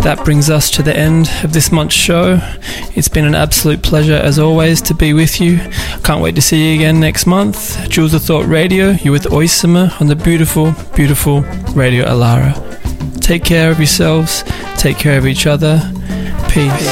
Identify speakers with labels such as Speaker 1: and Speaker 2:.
Speaker 1: that brings us to the end of this month's show. It's been an absolute pleasure as always to be with you. Can't wait to see you again next month. Jewels of Thought Radio, you're with Oisima on the beautiful, beautiful Radio Alara. Take care of yourselves, take care of each other. Peace.